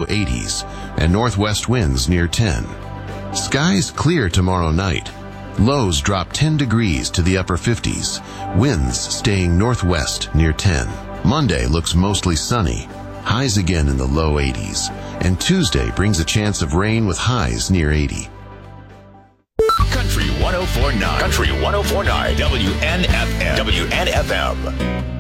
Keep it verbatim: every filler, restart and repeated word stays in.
eighties, and northwest winds near ten. Skies clear tomorrow night. Lows drop ten degrees to the upper fifties, winds staying northwest near ten. Monday looks mostly sunny, highs again in the low eighties, and Tuesday brings a chance of rain with highs near eighty. Country one oh four point nine. Country one oh four point nine. W N F M. W N F M.